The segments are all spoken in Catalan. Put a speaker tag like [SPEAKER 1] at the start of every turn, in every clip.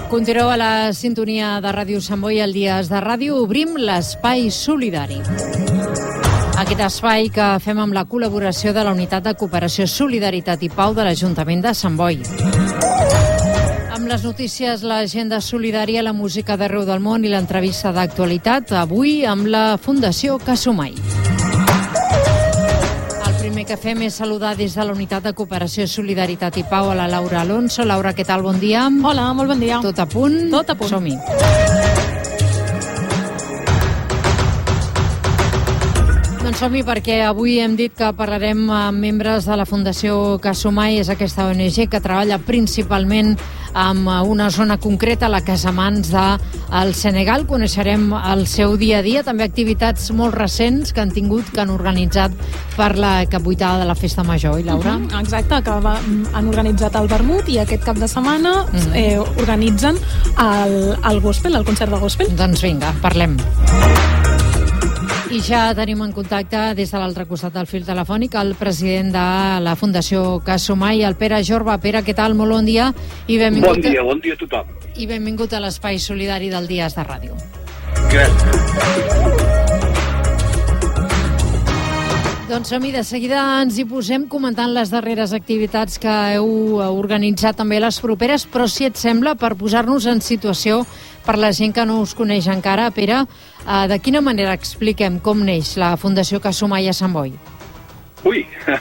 [SPEAKER 1] Continueu a la sintonia de Ràdio Sant Boi, al Dies de Ràdio. Obrim l'Espai Solidari. Aquest espai que fem amb la col·laboració de la Unitat de Cooperació, Solidaritat i Pau de l'Ajuntament de Sant Boi. Amb les notícies, l'agenda solidària, la música d'arreu del món i l'entrevista d'actualitat, avui amb la Fundació Casumai. El primer que fem és saludar des de la Unitat de Cooperació, Solidaritat i Pau a la Laura Alonso. Laura, què tal? Bon dia.
[SPEAKER 2] Hola, molt bon dia.
[SPEAKER 1] Tot a punt?
[SPEAKER 2] Tot a punt.
[SPEAKER 1] Som-hi. Doncs som-hi perquè avui hem dit que parlarem amb membres de la Fundació Casumai. És aquesta ONG que treballa principalment amb una zona concreta, la Casamance del Senegal. Coneixerem el seu dia a dia, també activitats molt recents que han organitzat per la capbuitada de la Festa Major, oi, Laura?
[SPEAKER 2] Exacte, que han organitzat el vermut i aquest cap de setmana organitzen el gospel, el concert de gospel.
[SPEAKER 1] Doncs vinga, parlem. I ja tenim en contacte des de l'altre costat del fil telefònic el president de la Fundació Casumai, el Pere Jorba. Pere, què tal? Molt bon dia. I benvingut.
[SPEAKER 3] Bon dia a tothom.
[SPEAKER 1] I benvingut a l'Espai Solidari del Dies de Ràdio.
[SPEAKER 3] Gràcies.
[SPEAKER 1] Doncs som-hi, de seguida ens hi posem comentant les darreres activitats que heu organitzat, també les properes, però si et sembla, per posar-nos en situació, per la gent que no us coneix encara, Pere, de quina manera expliquem com neix la Fundació Casumai a Sant Boi?
[SPEAKER 3] Ui,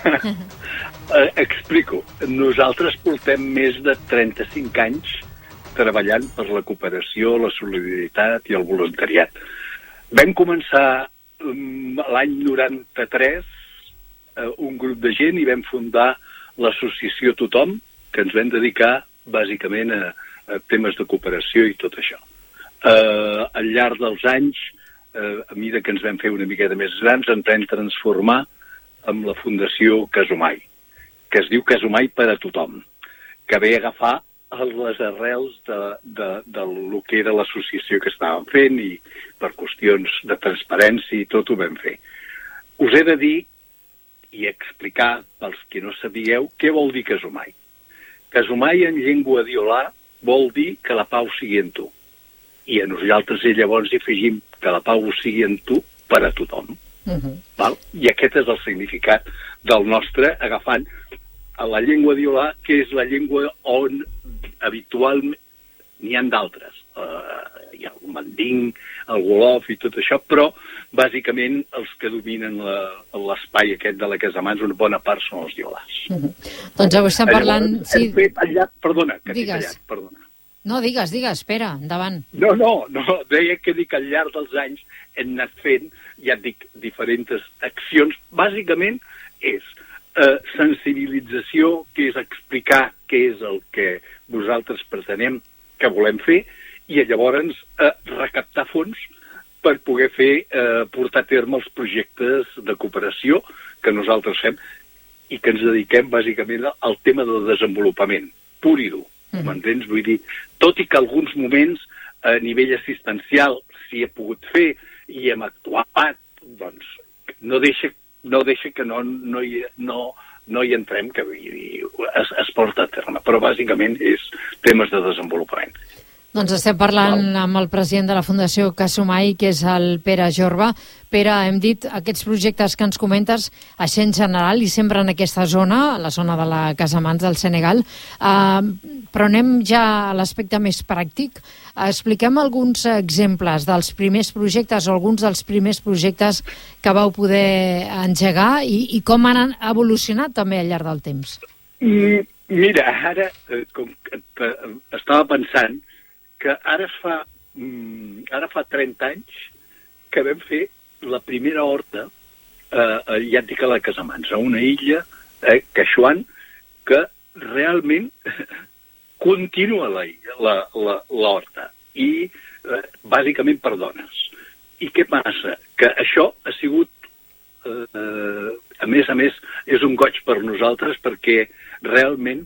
[SPEAKER 3] explico. Nosaltres portem més de 35 anys treballant per la cooperació, la solidaritat i el voluntariat. Vam començar l'any 93 un grup de gent i vam fundar l'associació Tothom, que ens vam dedicar bàsicament a temes de cooperació i tot això. Al llarg dels anys, a mesura que ens vam fer una miqueta més grans, ens vam transformar en la Fundació Casumai, que es diu Casumai per a tothom, que ve a agafar les arrels del que era l'associació que estàvem fent i per qüestions de transparència i tot ho vam fer. Us he de dir i explicar, pels que no sabíeu, què vol dir Casumai. Casumai en llengua diolà vol dir que la pau sigui en tu. I a nosaltres llavors hi afegim que la pau sigui en tu per a tothom. Val? I aquest és el significat del nostre, agafant a la llengua diolà, que és la llengua on habitualment n'hi ha d'altres. Hi ha el manding, el wolof i tot això, però bàsicament els que dominen l'espai aquest de la Casamance, una bona part són els diolars.
[SPEAKER 1] Doncs avui estem parlant...
[SPEAKER 3] Hem fet al llarg... Perdona, que t'he tallat, perdona.
[SPEAKER 1] No, digues, espera, endavant.
[SPEAKER 3] No, deia que dic al llarg dels anys hem anat fent, ja et dic, diferents accions. Bàsicament és sensibilització, que és explicar què és el que nosaltres pretenem que volem fer, i llavors recaptar fons per poder portar a terme els projectes de cooperació que nosaltres fem i que ens dediquem bàsicament al tema del desenvolupament, pur i dur. M'entens? Vull dir, tot i que alguns moments a nivell assistencial s'hi ha pogut fer i hem actuat, doncs no deixa que no hi entrem, que es porta a terme, però bàsicament és temes de desenvolupament.
[SPEAKER 1] Doncs estem parlant amb el president de la Fundació Casumai, que és el Pere Jorba. Pere, hem dit aquests projectes que ens comentes, així en general, i sempre en aquesta zona, la zona de la Casamance del Senegal, però anem ja a l'aspecte més pràctic. Expliquem alguns exemples dels primers projectes o alguns dels primers projectes que vau poder engegar i com han evolucionat també al llarg del temps.
[SPEAKER 3] Mira, ara estava pensant que ara fa 30 anys que vam fer la primera horta, ja et dic a la Casamance, a una illa, Queixuan, que realment continua l'horta, i bàsicament per dones. I què passa? Que això ha sigut, a més, és un goig per nosaltres, perquè realment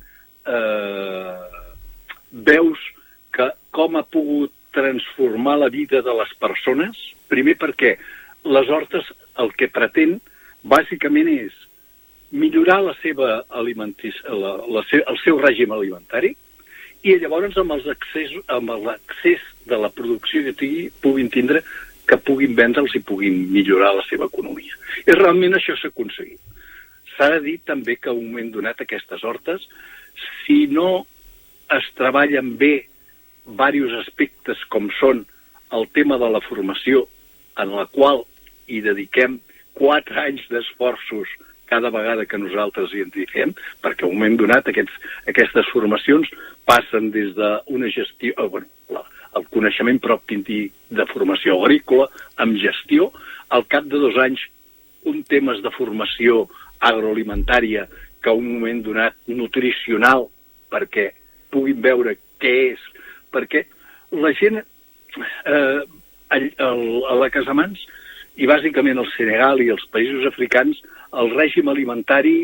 [SPEAKER 3] veus que com ha pogut transformar la vida de les persones, primer perquè les hortes el que pretén bàsicament és millorar la seva el seu règim alimentari i llavors amb l'accés de la producció que puguin tindre, que puguin vendre'ls i puguin millorar la seva economia. I realment això s'ha aconseguit. S'ha de dir també que a un moment donat aquestes hortes, si no es treballen bé diversos aspectes com són el tema de la formació, en la qual hi dediquem 4 anys d'esforços cada vegada que nosaltres hi dediquem, perquè a un moment donat aquestes formacions passen des d'una gestió, el coneixement propi de formació agrícola, amb gestió, al cap de 2 anys un temes de formació agroalimentària que a un moment donat nutricional, perquè puguin veure què és, perquè la gent a la Casamance i bàsicament al Senegal i als països africans el règim alimentari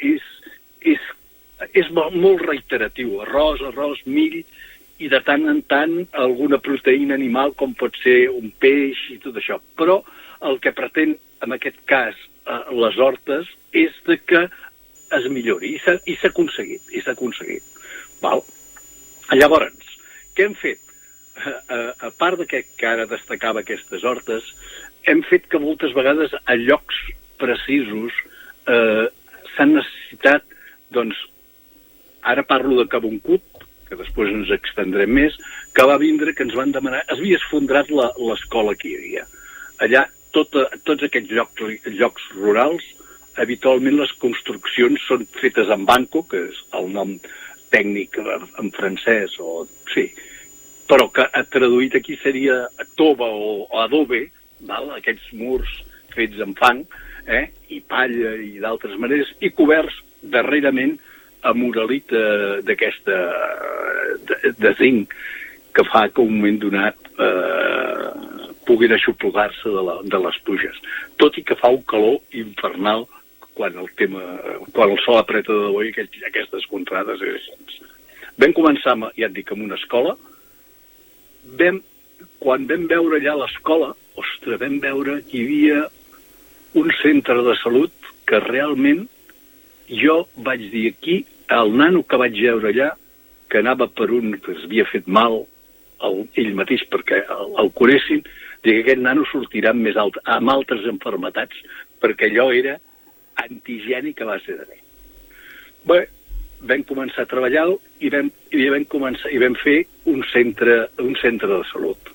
[SPEAKER 3] és molt reiteratiu, arròs, mill i de tant en tant alguna proteïna animal com pot ser un peix i tot això, però el que pretén en aquest cas les hortes és que es millori i s'ha aconseguit, val? Llavors, què hem fet? A part que ara destacava aquestes hortes, hem fet que moltes vegades a llocs precisos s'han necessitat, doncs, ara parlo de Caboncut, que després ens extendrem més, que va vindre, que ens van demanar, es havia esfondrat l'escola que hi havia. Allà, tots aquests llocs rurals, habitualment les construccions són fetes en banco, que és el nom tècnic en francès, però que traduït aquí seria tova o adobe, aquests murs fets amb fang, i palla i d'altres maneres, i coberts darrerament amb muralita d'aquesta de zinc, que fa que un moment donat puguin aixoplugar-se de les pluges. Tot i que fa un calor infernal quan el sol apreta de debò i aquestes contrades és així. Vam començar, ja et dic, amb una escola. Quan vam veure allà l'escola, vam veure que hi havia un centre de salut que realment jo vaig dir aquí, el nano que vaig veure allà, que anava per un que es havia fet mal, ell mateix perquè el curessin, que aquest nano sortirà amb altres malalties, perquè allò era antigènic a base de bé. Bé, vam començar a treballar i vam fer un centre de salut.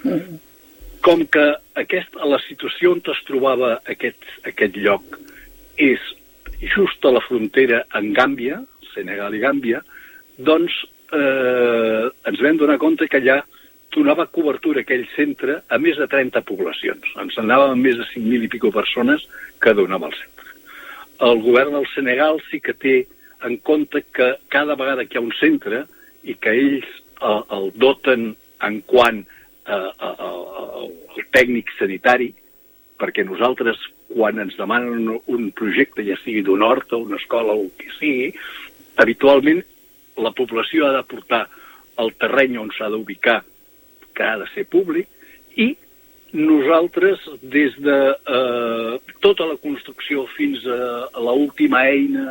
[SPEAKER 3] Com que la situació on es trobava aquest lloc és just a la frontera amb Gàmbia, Senegal i Gàmbia, doncs ens vam donar compte que allà donava cobertura aquell centre a més de 30 poblacions. Ens anàvem amb més de 5.000 i pico persones que donava el centre. El govern del Senegal sí que té en compte que cada vegada que hi ha un centre i que ells el doten en quant al tècnic sanitari, perquè nosaltres, quan ens demanen un projecte, ja sigui d'una horta, una escola o el que sigui, habitualment la població ha de portar el terreny on s'ha d'ubicar, que ha de ser públic, i nosaltres, des de tota la construcció fins a l'última eina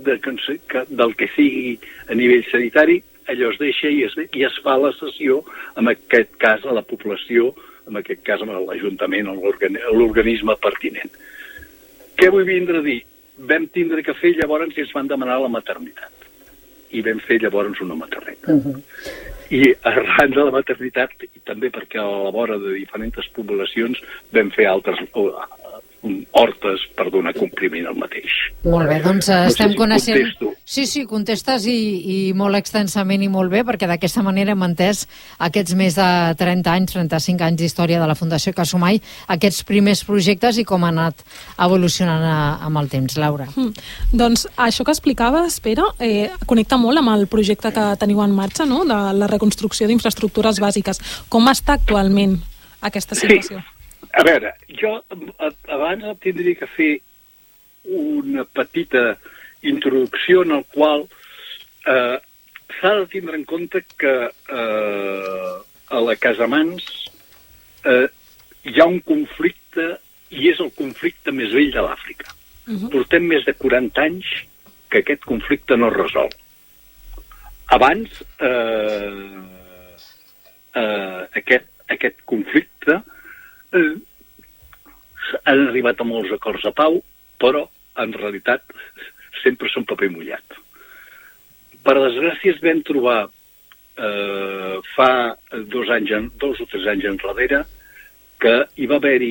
[SPEAKER 3] del que sigui a nivell sanitari, allò es deixa i es fa la sessió, en aquest cas a la població, en aquest cas amb l'Ajuntament o l'organisme pertinent. Què vull vindre a dir? Vam tindre que fer llavors i ens van demanar la maternitat. I vam fer llavors una maternitat. I arran de la maternitat, i també perquè a la vora de diferents poblacions vam fer altres hortes per donar compliment al mateix.
[SPEAKER 1] Molt bé, doncs estem coneixent... Sí, contestes i molt extensament i molt bé, perquè d'aquesta manera hem entès aquests més de 30 anys, 35 anys d'història de la Fundació Casumai, aquests primers projectes i com ha anat evolucionant amb el temps. Laura.
[SPEAKER 2] Doncs això que explicaves, Pere, connecta molt amb el projecte que teniu en marxa, no?, de la reconstrucció d'infraestructures bàsiques. Com està actualment aquesta situació?
[SPEAKER 3] Sí. A veure, jo abans tindria que fer una petita introducció en el qual s'ha de tindre en compte que a la Casamance hi ha un conflicte i és el conflicte més vell de l'Àfrica. Portem més de 40 anys que aquest conflicte no es resol. abans aquest conflicte han arribat a molts acords de pau, però en realitat sempre són paper mullat. Per desgràcia es vam trobar fa 2 o 3 anys enrere que hi va haver-hi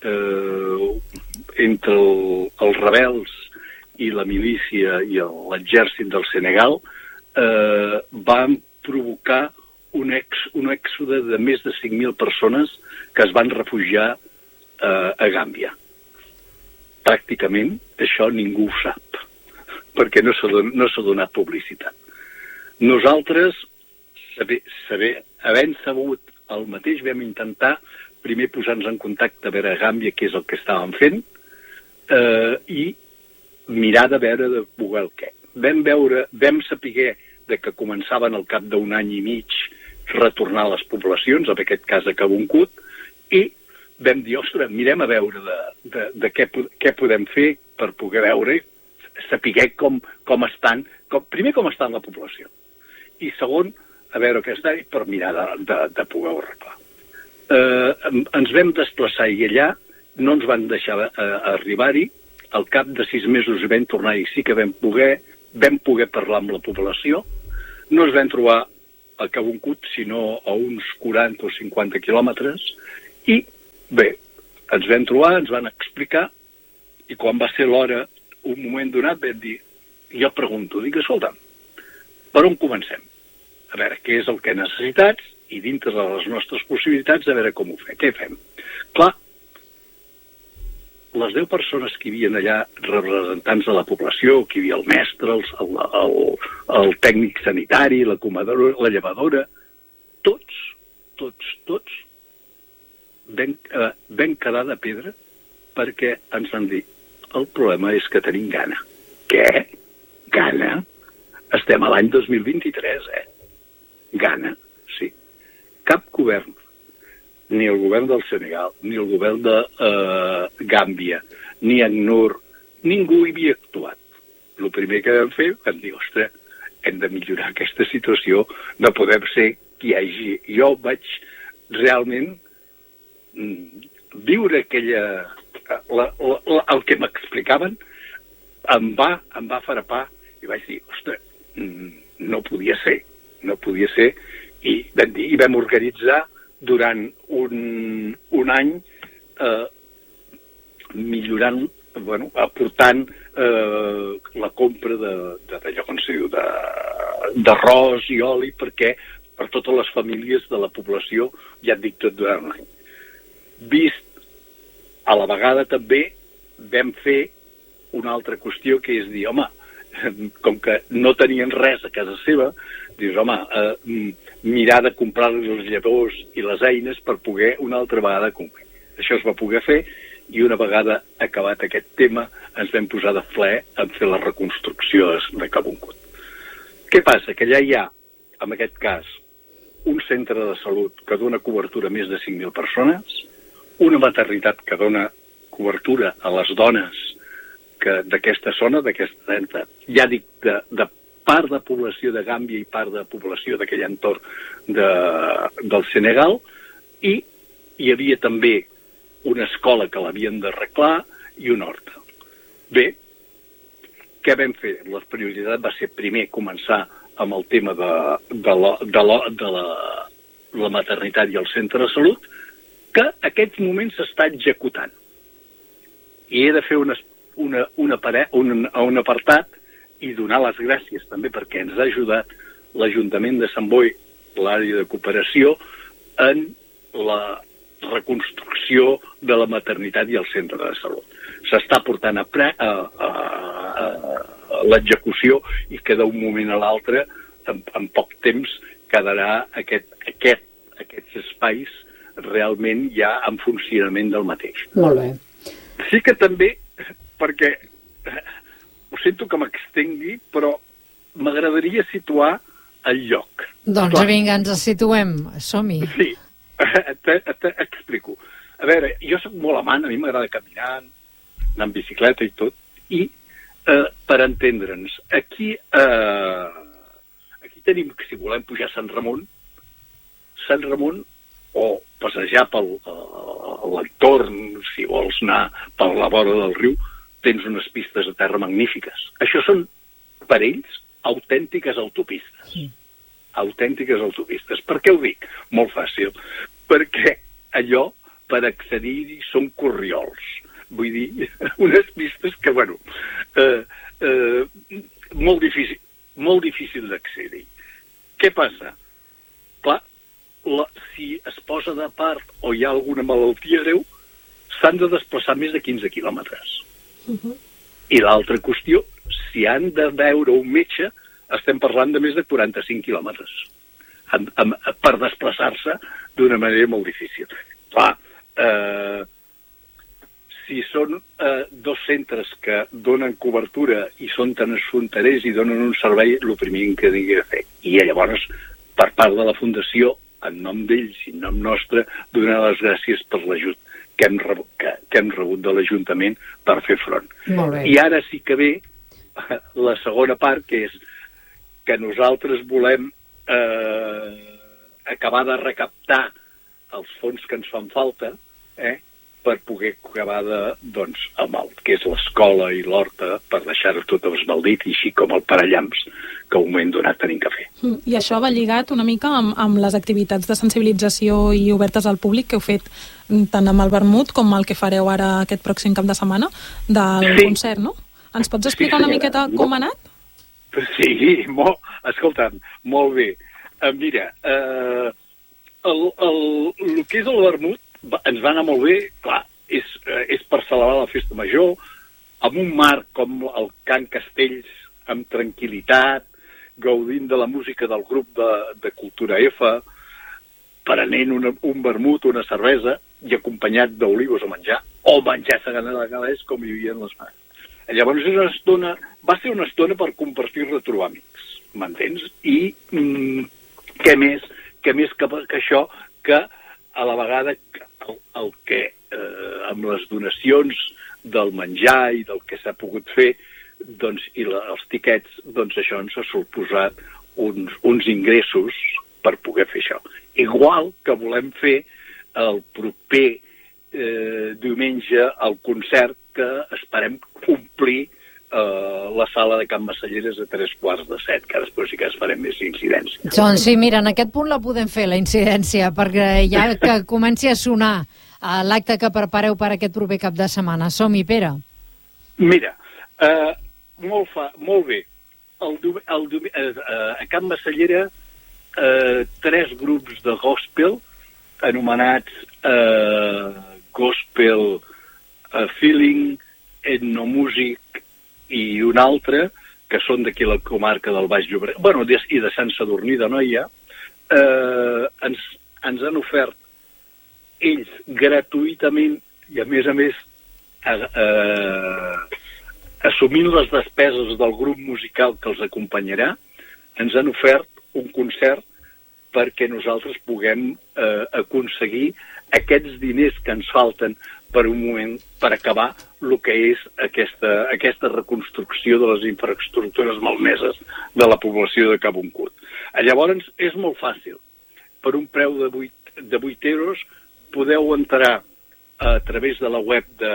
[SPEAKER 3] entre els rebels i la milícia i l'exèrcit del Senegal van provocar un èxode de més de 5.000 persones que es van refugiar a Gàmbia. Pràcticament això ningú ho sap, perquè no s'ha donat publicitat. Nosaltres, havent sabut el mateix, vam intentar primer posar-nos en contacte a veure a Gàmbia què és el que estàvem fent i mirar de veure de poder el què. Vam saber que començaven al cap d'un any i mig retornar a les poblacions, en aquest cas a Cabuncut, i vam dir, ostres, mirem a veure de què podem fer per poder veure, saber com estan, primer com està la població, i segon, a veure què està, per mirar de poder-ho arreglar. Ens vam desplaçar i allà no ens van deixar arribar-hi. Al cap de 6 mesos vam tornar i sí que vam poder parlar amb la població. No ens vam trobar a Cabuncut, sinó a uns 40 o 50 quilòmetres, i bé, ens vam trobar, ens van explicar, i quan va ser l'hora, un moment donat, vam dir, jo pregunto, dic, escolta'm, per on comencem? A veure què és el que necessitats i dintre de les nostres possibilitats a veure com ho fem. Què fem? Clar, les 10 persones que hi havia allà, representants de la població, que hi havia el mestre, el tècnic sanitari, la comadora, la llevadora, tots vam quedar de pedra perquè ens van dir el problema és que tenim gana. Què? Gana? Estem a l'any 2023, Gana, sí. Cap govern, ni el govern del Senegal, ni el govern de Gàmbia, ni ACNUR, ningú hi havia actuat. El primer que vam fer, vam dir, ostres, hem de millorar aquesta situació, no podem ser que hi hagi... Jo vaig realment viure aquella... el que m'explicaven em va farapar i vaig dir, ostres, no podia ser, i vam organitzar durant un any millorant, aportant la compra d'allò com se diu, d'arròs i oli per totes les famílies de la població, ja et dic, tot durant un any. Vist a la vegada també vam fer una altra qüestió que és dir, home, com que no tenien res a casa seva, dius, home, mirar de comprar els llavors i les eines per poder una altra vegada comprar. Això es va poder fer i una vegada acabat aquest tema ens vam posar de ple en fer la reconstrucció de Cabuncut. Què passa? Que allà hi ha, en aquest cas, un centre de salut que dona cobertura a més de 5.000 persones, una maternitat que dona cobertura a les dones d'aquesta zona, ja dic, de part de població de Gàmbia i part de població d'aquell entorn del Senegal, i hi havia també una escola que l'havien d'arreglar i una horta. Bé, què vam fer? La prioritat va ser primer començar amb el tema de la maternitat i el centre de salut, que en aquests moments s'està executant. I he de fer un apartat i donar les gràcies també perquè ens ha ajudat l'Ajuntament de Sant Boi, l'àrea de cooperació, en la reconstrucció de la maternitat i el centre de salut. S'està portant a l'execució i que d'un moment a l'altre, en poc temps, quedarà aquests espais realment ja en funcionament del mateix.
[SPEAKER 1] Molt bé.
[SPEAKER 3] Sí que també, perquè ho sento que m'extengui, però m'agradaria situar el lloc.
[SPEAKER 1] Doncs vinga, ens situem, som-hi.
[SPEAKER 3] Sí, t'explico. A veure, jo soc molt amant, a mi m'agrada caminar, anar en bicicleta i tot, i per entendre'ns, aquí tenim, si volem pujar a Sant Ramon, o passejar pel l'entorn, si vols anar per la vora del riu, tens unes pistes de terra magnífiques. Això són, per ells, autèntiques autopistes. Sí. Autèntiques autopistes. Per què ho dic? Molt fàcil. Perquè allò, per accedir-hi, són corriols. Vull dir, unes pistes que, bueno, molt difícil d'accedir. Què passa? Clar, si es posa de part o hi ha alguna malaltia greu, s'han de desplaçar més de 15 quilòmetres. I l'altra qüestió, si han de veure un metge, estem parlant de més de 45 quilòmetres per desplaçar-se d'una manera molt difícil. Clar, si són dos centres que donen cobertura i són transfronterers i donen un servei, el primer que digui de fer. I llavors, per part de la Fundació, en nom d'ells i en nom nostre, donar les gràcies per l'ajut que hem rebut de l'Ajuntament per fer front. I ara sí que ve la segona part, que és que nosaltres volem acabar de recaptar els fons que ens fan falta, per poder acabar amb el que és l'escola i l'horta, per deixar-ho tot esbaldit, i així com el parallamps que un moment donat tenim que fer.
[SPEAKER 2] I això va lligat una mica amb les activitats de sensibilització i obertes al públic que heu fet tant amb el vermut com el que fareu ara aquest pròxim cap de setmana del concert, no? Ens pots explicar una miqueta com ha anat?
[SPEAKER 3] Sí, escolta'm, molt bé. Mira, el que és el vermut ens va anar molt bé, clar, és per celebrar la festa major, amb un marc com el Can Castells, amb tranquil·litat, gaudint de la música del grup de Cultura F, prenent un vermut, una cervesa, i acompanyat d'olivos a menjar, o menjar seganalès com hi havia en les mans. Llavors va ser una estona per compartir i retrobar amics, m'entens? I què més que això, que a la vegada el que amb les donacions del menjar i del que s'ha pogut fer, doncs, i els tiquets, doncs això ens ha suposat uns ingressos per poder fer això. Igual que volem fer el proper diumenge el concert que esperem complir la sala de Can Massalleres a 7:15, que després sí que es farem més incidència.
[SPEAKER 1] Doncs sí, mira, en aquest punt la podem fer, la incidència, perquè ja que comenci a sonar l'acte que prepareu per aquest proper cap de setmana. Som-hi, Pere.
[SPEAKER 3] Mira, molt bé. A Can Massallera 3 grups de gospel anomenats Gospel Feeling, Etnomúsic i un altre, que són d'aquí la comarca del Baix Llobregat, i de Sant Sadurní d'Anoia, ens han ofert ells gratuïtament i a més assumint les despeses del grup musical que els acompanyarà, ens han ofert un concert perquè nosaltres puguem aconseguir aquests diners que ens falten per un moment, per acabar el que és aquesta reconstrucció de les infraestructures malmeses de la població de Cabuncut. Llavors, és molt fàcil. Per un preu de 8 euros podeu entrar a través de la web de...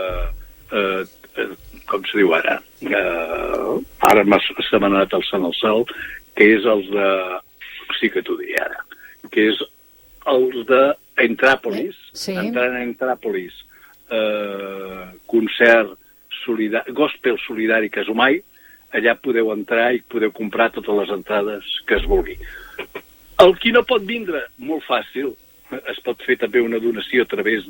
[SPEAKER 3] com se diu ara? Ara se m'ha anat el sant al cel, que és els de... Sí que t'ho diré ara. Que és els de Entràpolis. Sí. Entrant a Entràpolis, concert gospel solidari Casumai, allà podeu entrar i podeu comprar totes les entrades que es vulgui. El qui no pot vindre, molt fàcil, es pot fer també una donació a través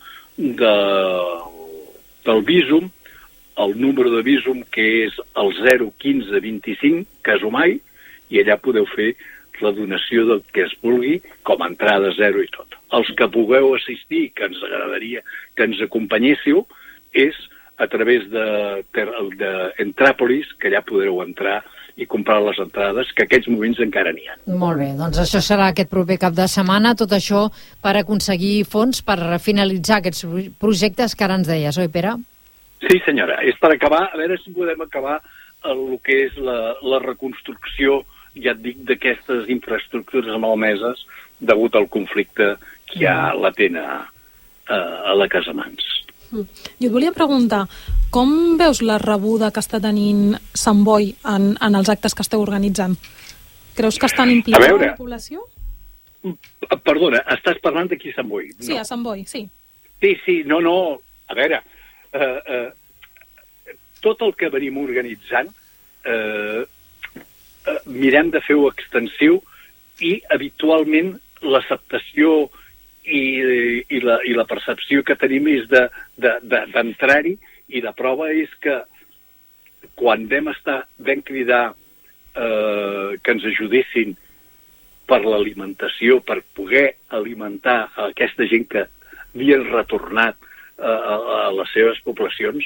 [SPEAKER 3] del Bizum, el número de Bizum que és el 01525 Casumai, i allà podeu fer la donació del que es vulgui, com a entrada zero i tot. Els que pugueu assistir, que ens agradaria que ens acompanyéssiu, és a través d'Entràpolis, que allà podreu entrar i comprar les entrades, que aquests moments encara n'hi ha.
[SPEAKER 1] Molt bé, doncs això serà aquest proper cap de setmana, tot això per aconseguir fons per finalitzar aquests projectes que ara ens deies, oi, Pere?
[SPEAKER 3] Sí, senyora, és per acabar, a veure si podem acabar el que és la reconstrucció ja et dic, d'aquestes infraestructures malmeses degut al conflicte que hi ha latent a la Casamance.
[SPEAKER 2] Jo et volia preguntar, com veus la rebuda que està tenint Sant Boi en els actes que esteu organitzant? Creus que estan implicant la població?
[SPEAKER 3] Perdona, estàs parlant d'aquí a Sant Boi?
[SPEAKER 2] Sí, a Sant Boi, sí.
[SPEAKER 3] Sí, no, a veure, tot el que venim organitzant mirem de fer-ho extensiu i habitualment l'acceptació i la percepció que tenim és d'entrar-hi, i la prova és que quan vam cridar que ens ajudessin per l'alimentació, per poder alimentar aquesta gent que havien retornat a les seves poblacions,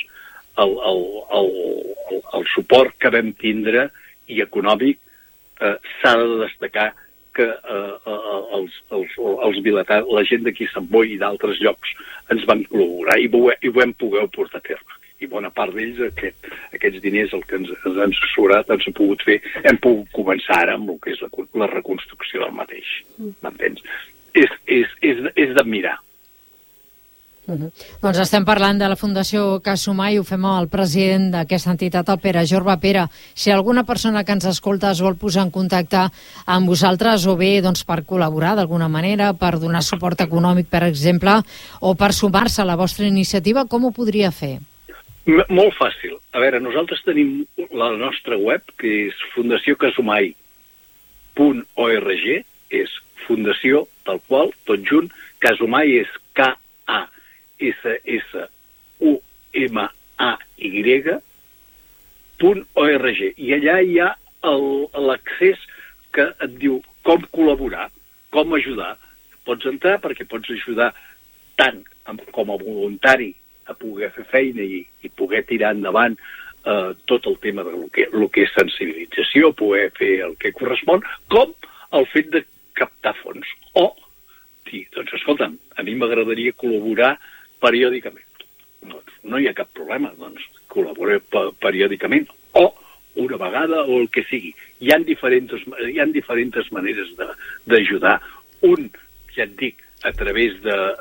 [SPEAKER 3] el suport que vam tindre i econòmic s'ha de destacar que els vilatans, la gent d'aquí Sant Boi i d'altres llocs ens van col·laborar i ho vam poder portar a terme. I bona part d'ells, aquests diners, el que ens han sobrat, ens ha pogut fer, hem pogut començar ara amb el que és la reconstrucció del mateix. M'entens? És d'admirar.
[SPEAKER 1] Doncs estem parlant de la Fundació Cas Humà i ho fem amb el president d'aquesta entitat, el Pere Jorba. Pere, si alguna persona que ens escolta es vol posar en contacte amb vosaltres, o bé per col·laborar d'alguna manera, per donar suport econòmic, per exemple, o per sumar-se a la vostra iniciativa, com ho podria fer?
[SPEAKER 3] Molt fàcil. A veure, nosaltres tenim la nostra web, que és fundaciocasumai.org, és fundació, tal qual, tot junt, Casumai és KASSUMAY, .org, i allà hi ha l'accés que et diu com col·laborar, com ajudar. Pots entrar perquè pots ajudar tant com a voluntari a poder fer feina i poder tirar endavant tot el tema de lo que és sensibilització, poder fer el que correspon, com el fet de captar fons. O, sí, doncs escolta'm, a mi m'agradaria col·laborar periòdicament. Doncs no hi ha cap problema, doncs col·laborem periòdicament o una vegada o el que sigui. Hi ha diferents maneres d'ajudar. Un, ja et dic, a través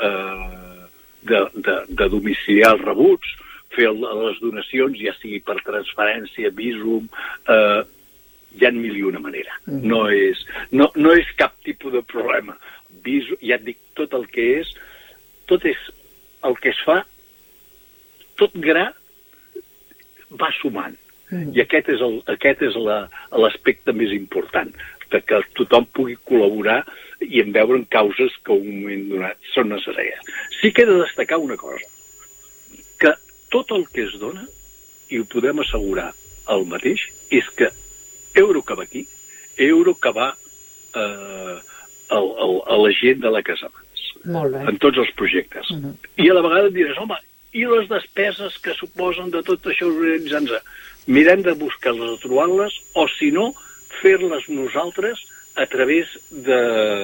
[SPEAKER 3] de domiciliar els rebuts, fer les donacions, ja sigui per transferència, Bizum, hi ha mil i una manera. No és cap tipus de problema. Bizum, ja et dic, tot el que és el que es fa, tot gra va sumant. I aquest és l'aspecte més important, que tothom pugui col·laborar i en veure en causes que en un moment donat són necessàries. Sí que he de destacar una cosa, que tot el que es dona, i ho podem assegurar el mateix, és que euro que va aquí, euro que va a la gent de la Casamance. En tots els projectes. I a la vegada et diràs, home, i les despeses que suposen de tot això organitzant-se? Mirem de buscar-les, de trobar-les, o si no, fer-les nosaltres a través de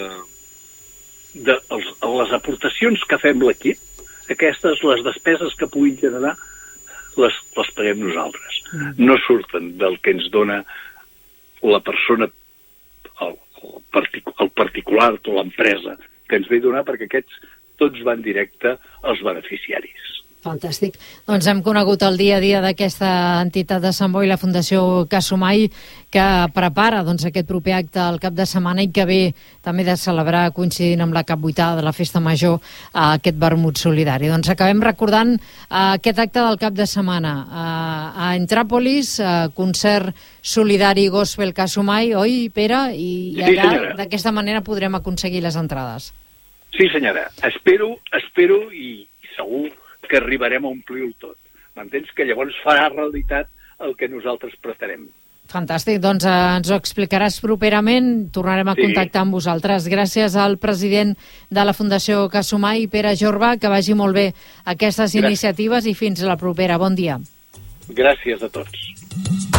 [SPEAKER 3] les aportacions que fem l'equip. Aquestes, les despeses que puguin generar, les paguem nosaltres. No surten del que ens dona la persona, el particular o l'empresa que ens ve donar, perquè aquests tots van directe als beneficiaris.
[SPEAKER 1] Fantàstic. Doncs hem conegut el dia a dia d'aquesta entitat de Sant Boi, la Fundació Cas Humà, que prepara aquest proper acte al cap de setmana i que ve també de celebrar, coincidint amb la capbuitada de la Festa Major, aquest vermut solidari. Doncs acabem recordant aquest acte del cap de setmana a Entràpolis, concert solidari gospel Cas Humà, oi, Pere? I allà d'aquesta manera podrem aconseguir les entrades.
[SPEAKER 3] Sí, senyora. Espero i segur que arribarem a omplir-ho tot. M'entens? Que llavors farà realitat el que nosaltres pretenem.
[SPEAKER 1] Fantàstic, doncs ens ho explicaràs properament, tornarem a contactar amb vosaltres. Gràcies al president de la Fundació Cas Humà, Pere Jorba, que vagi molt bé aquestes iniciatives i fins la propera. Bon dia.
[SPEAKER 3] Gràcies a tots.